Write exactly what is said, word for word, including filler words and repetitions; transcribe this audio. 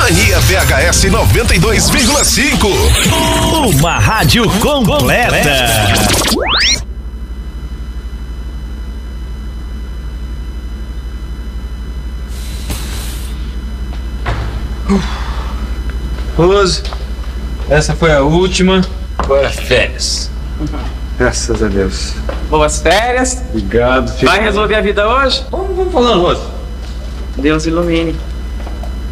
Mania V H S noventa e dois vírgula cinco. Uma rádio completa. Rose, essa foi a última. Agora férias. Graças a Deus. Boas férias. Obrigado, filho. Vai resolver a vida hoje? Vamos, vamos falando, Rose. Deus ilumine.